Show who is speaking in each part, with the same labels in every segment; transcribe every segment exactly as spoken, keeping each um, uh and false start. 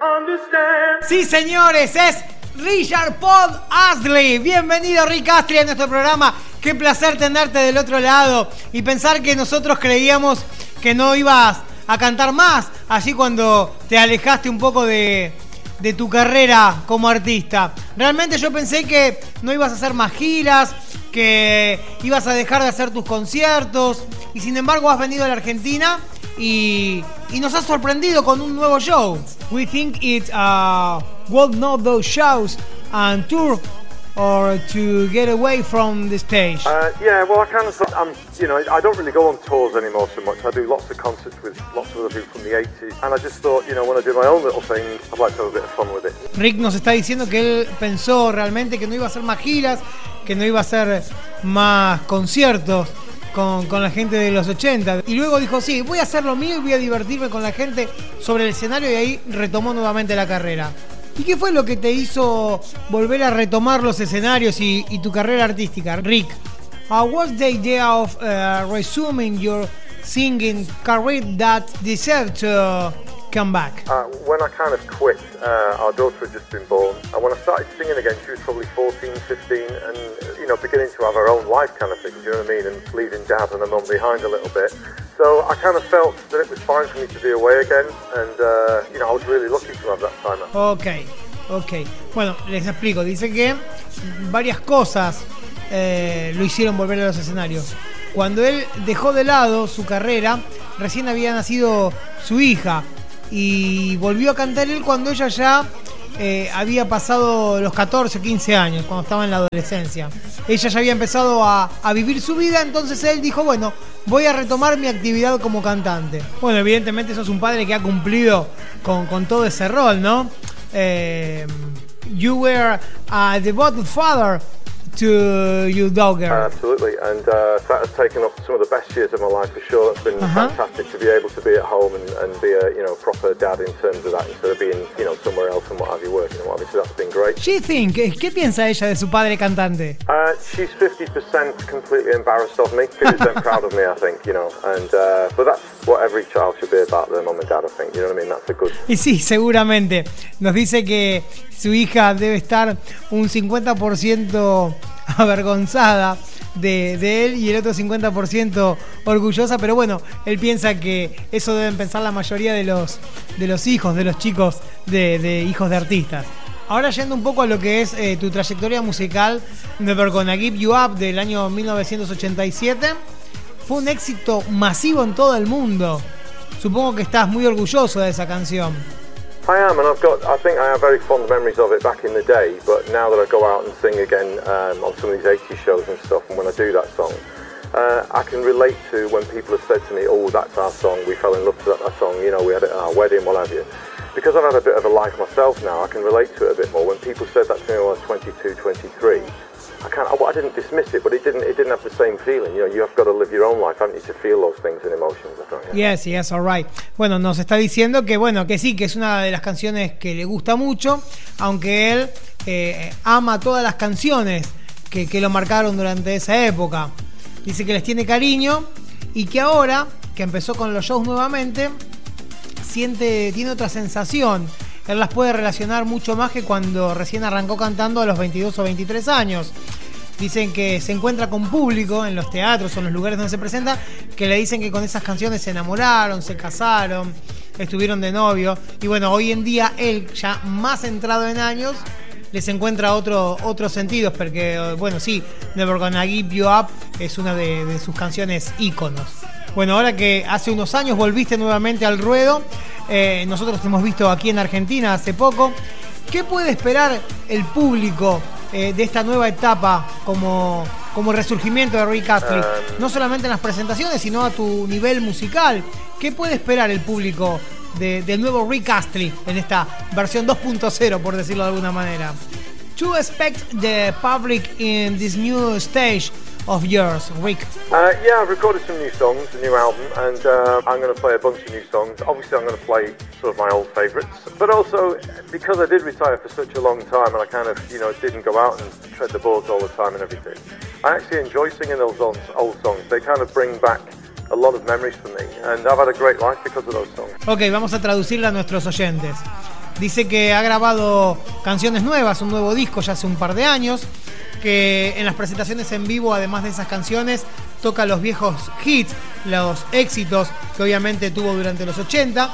Speaker 1: Sí, señores, es Richard Paul Astley. Bienvenido, Rick Astley, a nuestro programa. Qué placer tenerte del otro lado y pensar que nosotros creíamos que no ibas a cantar más allí cuando te alejaste un poco de, de tu carrera como artista. Realmente yo pensé que no ibas a hacer más giras, que ibas a dejar de hacer tus conciertos y sin embargo has venido a la Argentina y, y nos has sorprendido con un nuevo show. We think it's uh, one of those shows and tour or to get away from the stage.
Speaker 2: Uh, yeah, well, I kind of thought, I'm, you know, I don't really go on tours anymore so much. I do lots of concerts with lots of other people from the eighties, and I just thought, you know, when I do my own little thing, I'd like to have a bit of fun with it.
Speaker 1: Rick nos está diciendo que él pensó realmente que no iba a hacer más giras, que no iba a hacer más conciertos con, con la gente de los ochenta. Y luego dijo, sí, voy a hacer lo mío y voy a divertirme con la gente sobre el escenario, y ahí retomó nuevamente la carrera. ¿Y qué fue lo que te hizo volver a retomar los escenarios y, y tu carrera artística, Rick? Uh, what's the idea of uh, resuming your singing career that deserved to come back?
Speaker 2: Uh, when I kind of quit, uh, our daughter had just been born, and when I started singing again, she was probably fourteen, fifteen, and, you know, beginning to have her own life kind of thing, do you know what I mean, and leaving dad and her mum behind a little bit. So I kind of felt that it was fine for me to be away again, and, uh, you know, I was really lucky to have that time.
Speaker 1: Ok, ok. Bueno, les explico. Dice que varias cosas eh, lo hicieron volver a los escenarios. Cuando él dejó de lado su carrera, recién había nacido su hija, y volvió a cantar él cuando ella ya eh, había pasado los catorce, quince años, cuando estaba en la adolescencia. Ella ya había empezado a, a vivir su vida, entonces él dijo, bueno, voy a retomar mi actividad como cantante. Bueno, evidentemente sos un padre que ha cumplido con, con todo ese rol, ¿no? Eh, you were a devoted father to your daughter.
Speaker 2: Uh, absolutely, and uh, that has taken up some of the best years of my life for sure. It's been uh-huh. fantastic to be able to be at home and, and be a, you know, proper dad in terms of that, instead of being, you know, somewhere else and what have you, working and what have you. So that's been great.
Speaker 1: She think, ¿qué piensa ella de su padre cantante?
Speaker 2: Uh, she's fifty percent completely embarrassed of me, fifty percent proud of me, I think, you know, and uh, but that's what every child should be about, their mum and dad, I think, you know what I mean, that's a good...
Speaker 1: Y sí, seguramente. Nos dice que su hija debe estar un cincuenta por ciento avergonzada de, de él y el otro cincuenta por ciento orgullosa, pero bueno, él piensa que eso deben pensar la mayoría de los, de los hijos, de los chicos de, de hijos de artistas. Ahora yendo un poco a lo que es eh, tu trayectoria musical, Never Gonna Give You Up del año mil novecientos ochenta y siete, fue un éxito masivo en todo el mundo. Supongo que estás muy orgulloso de esa canción.
Speaker 2: I am, and I've got, I think I have very fond memories of it back in the day, but now that I go out and sing again um, on some of these eighties shows and stuff, and when I do that song, uh, I can relate to when people have said to me, oh, that's our song, we fell in love to that, that song, you know, we had it at our wedding, what have you. Because I've had a bit of a life myself now, I can relate to it a bit more. When people said that to me when I was twenty-two, twenty-three, I can't, I, I didn't dismiss it, but it didn't, it didn't have the same feeling. You know, you have got to live your own life, haven't you, to feel those things and emotions. I don't, yeah.
Speaker 1: Yes, yes, all right. Bueno, nos está diciendo que, bueno, que sí, que es una de las canciones que le gusta mucho, aunque él eh, ama todas las canciones que, que lo marcaron durante esa época. Dice que les tiene cariño y que ahora, que empezó con los shows nuevamente, siente, tiene otra sensación. Él las puede relacionar mucho más que cuando recién arrancó cantando a los veintidós o veintitrés años. Dicen que se encuentra con público en los teatros o en los lugares donde se presenta, que le dicen que con esas canciones se enamoraron, se casaron, estuvieron de novio. Y bueno, hoy en día él, ya más centrado en años, les encuentra otro, otros sentidos, porque bueno, sí, Never Gonna Give You Up es una de, de sus canciones íconos. Bueno, ahora que hace unos años volviste nuevamente al ruedo, eh, nosotros te hemos visto aquí en Argentina hace poco. ¿Qué puede esperar el público eh, de esta nueva etapa como, como resurgimiento de Rick Astley? No solamente en las presentaciones, sino a tu nivel musical. ¿Qué puede esperar el público de, del nuevo Rick Astley en esta versión dos punto cero, por decirlo de alguna manera? To expect the public in this new stage of yours, Rick?
Speaker 2: Uh, yeah, I've recorded some new songs, a new album, and uh, I'm going to play a bunch of new songs. Obviously, I'm going to play sort of my old favourites, but also because I did retire for such a long time, and I kind of, you know, didn't go out and tread the boards all the time and everything, I actually enjoy singing those old, old songs. They kind of bring back a lot of memories for me, and I've had a great life because of those songs.
Speaker 1: Ok, vamos a traducirla a nuestros oyentes. Dice que ha grabado canciones nuevas, un nuevo disco ya hace un par de años, que en las presentaciones en vivo, además de esas canciones, toca los viejos hits, los éxitos que obviamente tuvo durante los ochenta,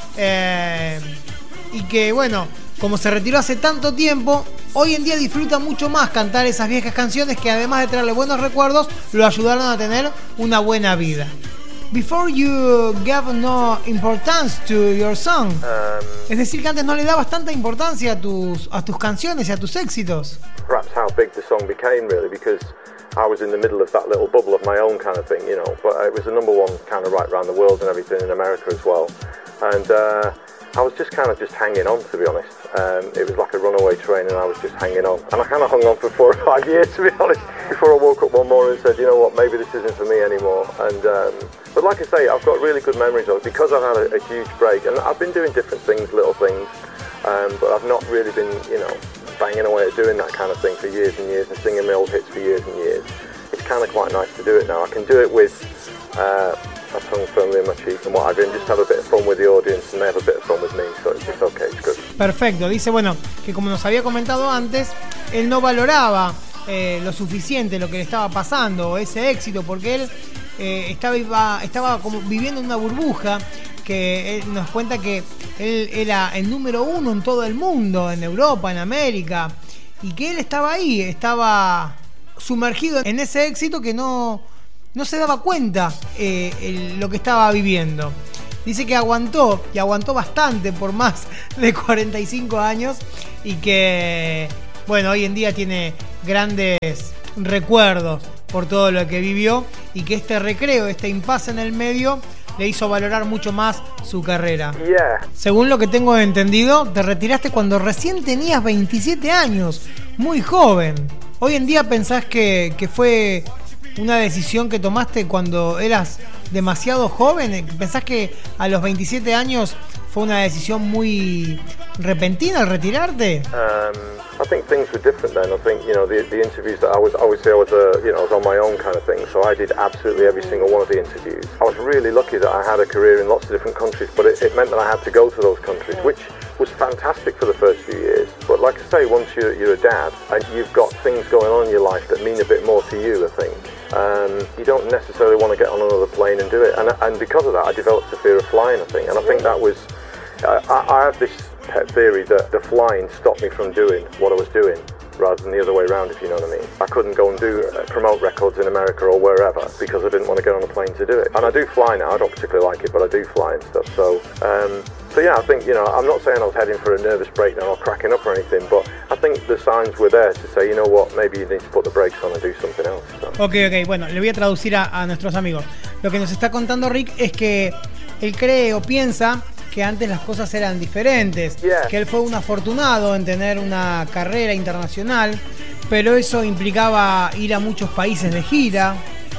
Speaker 1: eh, y que bueno, como se retiró hace tanto tiempo, hoy en día disfruta mucho más cantar esas viejas canciones que, además de traerle buenos recuerdos, lo ayudaron a tener una buena vida. Before you gave no importance to your song. Um, es decir, que antes no le dabas tanta importancia a tus a tus canciones y a tus éxitos.
Speaker 2: Perhaps how big the song became, really, because I was in the middle of that little bubble of my own kind of thing, you know. But it was the number one kind of right around the world and everything, in America as well. And uh, I was just kind of just hanging on, to be honest. Um, it was like a runaway train, and I was just hanging on. And I kind of hung on for four or five years, to be honest, before I woke up one morning and said, you know what, maybe this isn't for me anymore. And um, but like I say, I've got really good memories of it because I've had a, a huge break, and I've been doing different things, little things, um, but I've not really been, you know, banging away at doing that kind of thing for years and years and singing my old hits for years and years. It's kind of quite nice to do it now. I can do it with uh, my tongue firmly in my cheek and what have you, and just have a bit of fun with the audience, and they have a bit of fun with me, so it's just okay, it's good.
Speaker 1: Perfecto. Dice, bueno, que como nos había comentado antes, él no valoraba eh, lo suficiente lo que le estaba pasando, ese éxito, porque él eh, estaba, estaba como viviendo en una burbuja, que él nos cuenta que él era el número uno en todo el mundo, en Europa, en América, y que él estaba ahí, estaba sumergido en ese éxito que no, no se daba cuenta eh, el, lo que estaba viviendo. Dice que aguantó, y aguantó bastante por más de cuarenta y cinco años, y que, bueno, hoy en día tiene grandes recuerdos por todo lo que vivió, y que este recreo, este impasse en el medio, le hizo valorar mucho más su carrera.
Speaker 2: Yeah.
Speaker 1: Según lo que tengo entendido, te retiraste cuando recién tenías veintisiete años, muy joven. Hoy en día pensás que, que fue una decisión que tomaste cuando eras demasiado joven. ¿Pensás que a los veintisiete años fue una decisión muy repentina el retirarte?
Speaker 2: Um, I think things were different then. I think, you know, the, the interviews that I was, obviously I was, uh, you know, I was on my own kind of thing, so I did absolutely every single one of the interviews. I was really lucky that I had a career in lots of different countries, but it, it meant that I had to go to those countries, which was fantastic for the first few years. But like I say, once you're, you're a dad and you've got things going on in your life that mean a bit more to you, I think, um, you don't necessarily want to get on another plane and do it. And, and because of that, I developed a fear of flying, I think. And I think that was, I, I have this pet theory that the flying stopped me from doing what I was doing, rather than the other way around, if you know what I mean. I couldn't go and do uh, promote records in America or wherever because I didn't want to get on a plane to do it. And I do fly now. I don't particularly like it, but I do fly and stuff. So, um, so yeah, I think, you know, I'm not saying I was heading for a nervous breakdown or cracking up or anything, but I think the signs were there to say, you know what, maybe you need to put the brakes on and do something else. So.
Speaker 1: Ok, ok, bueno, le voy a traducir a, a nuestros amigos. Lo que nos está contando Rick es que él cree o piensa que antes las cosas eran diferentes, yeah. Que él fue un afortunado en tener una carrera internacional, pero eso implicaba ir a muchos países de gira,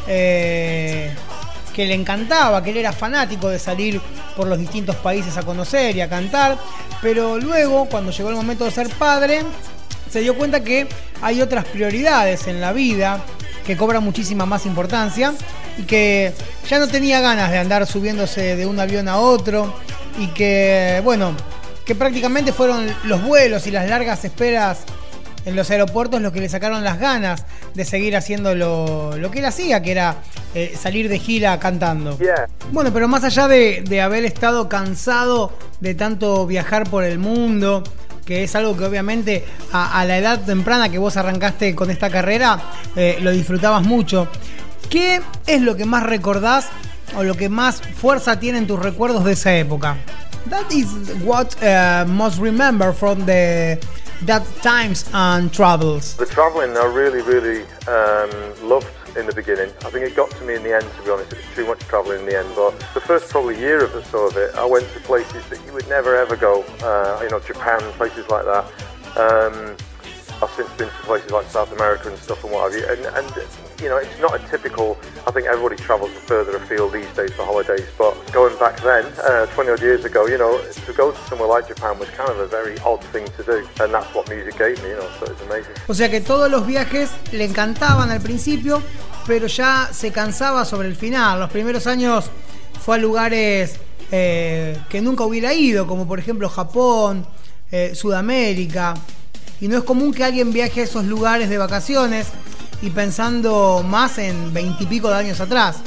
Speaker 1: eh, que le encantaba, que él era fanático de salir por los distintos países a conocer y a cantar, pero luego, cuando llegó el momento de ser padre, se dio cuenta que hay otras prioridades en la vida que cobran muchísima más importancia, y que ya no tenía ganas de andar subiéndose de un avión a otro, y que, bueno, que prácticamente fueron los vuelos y las largas esperas en los aeropuertos los que le sacaron las ganas de seguir haciendo lo, lo que él hacía, que era eh, salir de gira cantando.
Speaker 2: Yeah.
Speaker 1: Bueno, pero más allá de, de haber estado cansado de tanto viajar por el mundo, que es algo que obviamente a, a la edad temprana que vos arrancaste con esta carrera, eh, lo disfrutabas mucho. ¿Qué es lo que más recordás o lo que más fuerza tiene en tus recuerdos de esa época? That is what uh, most remember from the that times and travels.
Speaker 2: The travelling I really, really um, loved in the beginning. I think it got to me in the end, to be honest. It was too much travelling in the end. But the first probably year of or so of it, I went to places that you would never ever go. Uh, you know, Japan, places like that. Um, I've since been to places like South America and stuff and what have you. And, and you know, it's not a typical, I think everybody travels further afield these days for holidays, but going back then, uh, twenty odd years ago, you know, to go to somewhere like Japan was kind of a very odd thing to do, and that's what music gave me, you know, so it's amazing.
Speaker 1: O sea que todos los viajes le encantaban al principio, pero ya se cansaba sobre el final. Los primeros años fue a lugares eh, que nunca hubiera ido, como por ejemplo Japón, eh, Sudamérica, y no es común que alguien viaje a esos lugares de vacaciones y pensando más en veintipico de años atrás.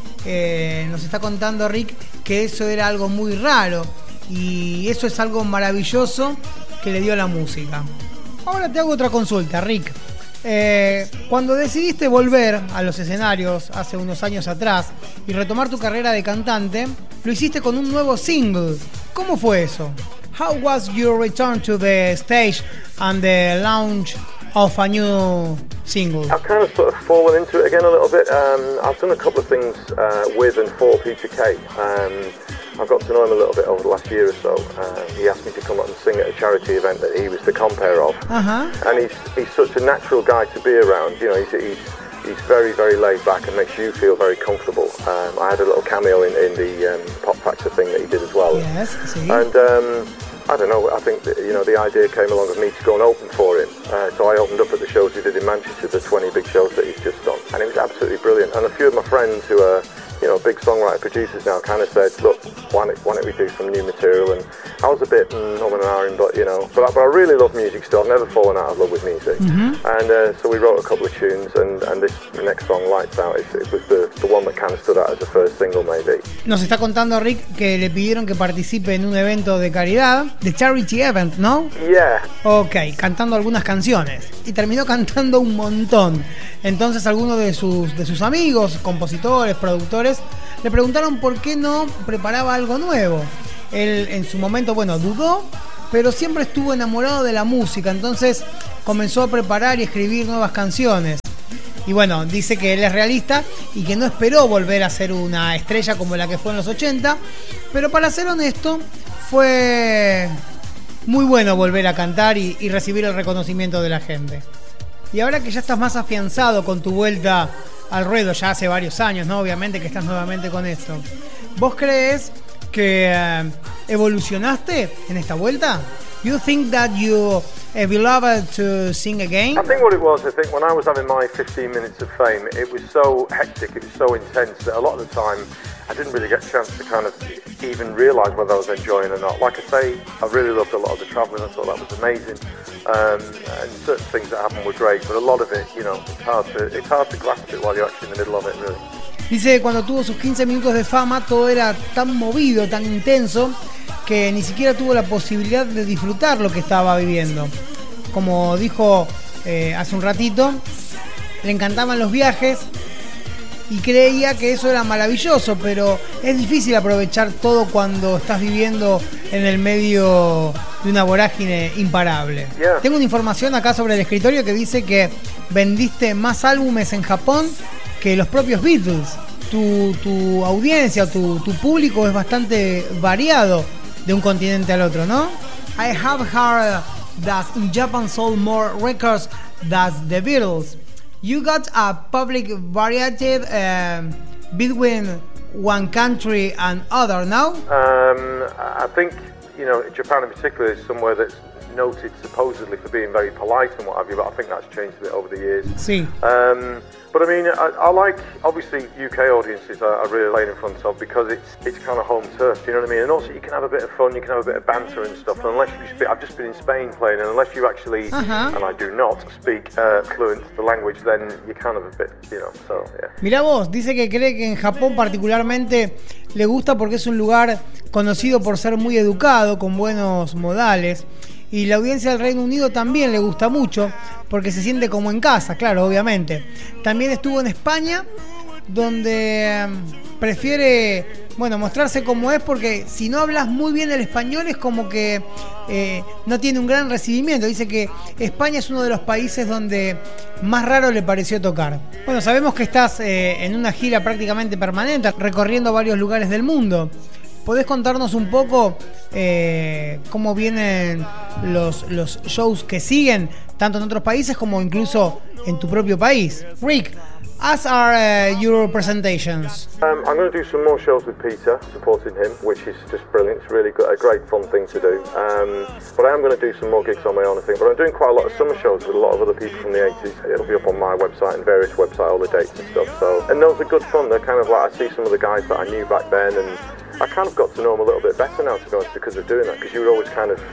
Speaker 1: Eh, nos está contando Rick que eso era algo muy raro y eso es algo maravilloso que le dio la música. Ahora te hago otra consulta, Rick. Eh, cuando decidiste volver a los escenarios hace unos años atrás y retomar tu carrera de cantante, lo hiciste con un nuevo single. ¿Cómo fue eso? How was your return to the stage and the launch of a new single?
Speaker 2: I've kind of sort of fallen into it again a little bit. Um, I've done a couple of things uh, with and for Peter Kay. Um, I've got to know him a little bit over the last year or so. Uh, he asked me to come up and sing at a charity event that he was the compere of. Uh-huh. And he's he's such a natural guy to be around. You know, he's he's, he's very, very laid back and makes you feel very comfortable. Um, I had a little cameo in, in the um, Pop Factor thing that he did as well.
Speaker 1: Yes, I see.
Speaker 2: And um, I don't know, I think that, you know, the idea came along of me to go and open for him. Uh, so I opened up at the shows he did in Manchester, the twenty big shows that he's just done. And it was absolutely brilliant. And a few of my friends who are, you know, big songwriter producers now kind of said, look, why don't, why don't we do some new material? And I was a bit mm, umming and ahhing, but, you know, but, but I really love music still. I've never fallen out of love with music. Mm-hmm. And uh, so we wrote a couple of tunes, and, and this next song, Lights Out, it, it was the, the one that kind of stood out as the first single, maybe.
Speaker 1: Nos está contando Rick que le pidieron que participe en un evento de caridad, de charity event, ¿no?
Speaker 2: Yeah.
Speaker 1: Ok, cantando algunas canciones. Y terminó cantando un montón. Entonces algunos de sus, de sus amigos, compositores, productores, le preguntaron por qué no preparaba algo nuevo. Él en su momento, bueno, dudó, pero siempre estuvo enamorado de la música, entonces comenzó a preparar y escribir nuevas canciones. Y bueno, dice que él es realista y que no esperó volver a ser una estrella como la que fue en los ochenta, pero para ser honesto, fue muy bueno volver a cantar y, y recibir el reconocimiento de la gente. Y ahora que ya estás más afianzado con tu vuelta al ruedo, ya hace varios años, ¿no? Obviamente que estás nuevamente con esto. ¿Vos crees que uh, evolucionaste en esta vuelta? You think that you evolved to sing again?
Speaker 2: I think what it was, I think when I was having my fifteen minutes of fame, it was so hectic, it was so intense that a lot of the time I didn't really get a chance to kind of even realise whether I was enjoying it or not. Like I say, I really loved a lot of the travelling, I thought that was amazing. Um, and certain things that happened were great, but a lot of it, you know, it's hard to, it's hard to grasp it while you're actually in the middle of it, really.
Speaker 1: Dice que cuando tuvo sus quince minutos de fama todo era tan movido, tan intenso, que ni siquiera tuvo la posibilidad de disfrutar lo que estaba viviendo. Como dijo eh, hace un ratito, le encantaban los viajes y creía que eso era maravilloso, pero es difícil aprovechar todo cuando estás viviendo en el medio de una vorágine imparable. Yeah. Tengo una información acá sobre el escritorio que dice que vendiste más álbumes en Japón que los propios Beatles. Tu, tu audiencia, tu, tu público es bastante variado de un continente al otro, ¿no? I have heard that in Japan sold more records than the Beatles. You got a public variety uh, between one country and other, no?
Speaker 2: Um, I think, you know, Japan in particular is somewhere that's noted supposedly for being very polite and what have you, but I think that's changed a bit over the years.
Speaker 1: Sí.
Speaker 2: Um, but I mean, I, I like, obviously, U K audiences I, I really lay in front of because it's it's kind of home turf, do you know what I mean? And also you can have a bit of fun, you can have a bit of banter and stuff, and unless you speak, I've just been in Spain playing, and unless you actually, uh-huh. and I do not speak uh, fluent the language, then you're kind of a bit, you know, so, yeah.
Speaker 1: Mirá vos, dice que cree que en Japón particularmente le gusta porque es un lugar conocido por ser muy educado, con buenos modales. Y la audiencia del Reino Unido también le gusta mucho porque se siente como en casa, claro, obviamente. También estuvo en España, donde um, prefiere, bueno, mostrarse como es, porque si no hablas muy bien el español es como que eh, no tiene un gran recibimiento. Dice que España es uno de los países donde más raro le pareció tocar. Bueno, sabemos que estás eh, en una gira prácticamente permanente, recorriendo varios lugares del mundo. ¿Podés contarnos un poco eh, cómo vienen los, los shows que siguen, tanto en otros países como incluso en tu propio país? Rick, as are uh, your presentations?
Speaker 2: Um, I'm going to do some more shows with Peter, supporting him, which is just brilliant. It's really good, a great fun thing to do. Um, but I am going to do some more gigs on my own, I think. But I'm doing quite a lot of summer shows with a lot of other people from the eighties. It'll be up on my website and various websites, all the dates and stuff. So, and those are good fun. They're kind of like, I see some of the guys that I knew back then, and I kind of got to know them a little bit better now, to be honest, because of doing that, because you would always kind of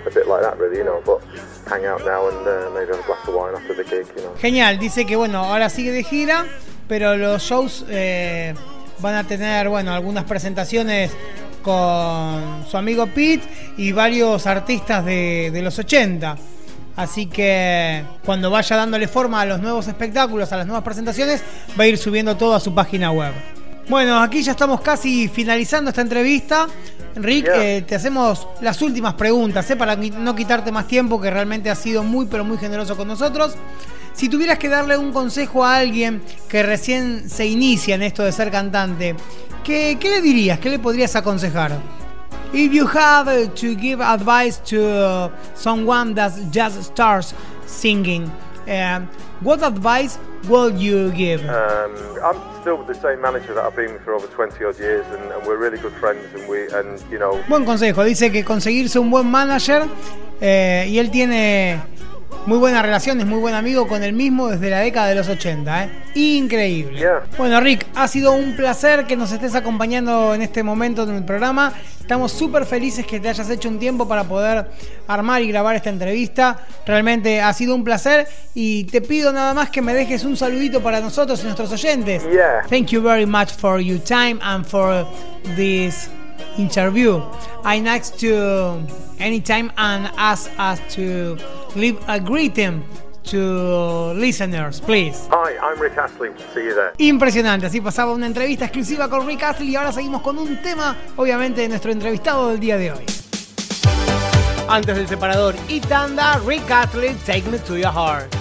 Speaker 2: a bit like that, really, you know. But hang out now and uh, maybe have a glass of wine after the gig, you know.
Speaker 1: Genial, dice que bueno, ahora sigue de gira, pero los shows eh, van a tener, bueno, algunas presentaciones con su amigo Pete y varios artistas de, de los ochenta. Así que cuando vaya dándole forma a los nuevos espectáculos, a las nuevas presentaciones, va a ir subiendo todo a su página web. Bueno, aquí ya estamos casi finalizando esta entrevista. Rick, yeah. eh, te hacemos las últimas preguntas, ¿eh? Para no quitarte más tiempo, que realmente has sido muy, pero muy generoso con nosotros. Si tuvieras que darle un consejo a alguien que recién se inicia en esto de ser cantante, ¿qué, qué le dirías? ¿Qué le podrías aconsejar? If you have to give advice to someone that just starts singing, uh, what advice will you give?
Speaker 2: Um, I'm still the same manager that I've been with for over twenty odd years, and, and we're really good friends. And we, and you know.
Speaker 1: Buen consejo. Dice que conseguirse un buen manager, eh, y él tiene muy buena relación, es muy buen amigo con él mismo desde la década de los ochenta, ¿eh? Increíble.
Speaker 2: Yeah.
Speaker 1: Bueno, Rick, ha sido un placer que nos estés acompañando en este momento en el programa. Estamos súper felices que te hayas hecho un tiempo para poder armar y grabar esta entrevista. Realmente ha sido un placer y te pido nada más que me dejes un saludito para nosotros y nuestros oyentes.
Speaker 2: Yeah.
Speaker 1: Thank you very much for your time and for this interview. I next to anytime and ask us to leave a greeting to listeners, please.
Speaker 2: Hi, I'm Rick Astley. See you there.
Speaker 1: Impresionante, así pasaba una entrevista exclusiva con Rick Astley y ahora seguimos con un tema, obviamente, de nuestro entrevistado del día de hoy. Antes del separador y tanda, Rick Astley, Take Me to Your Heart.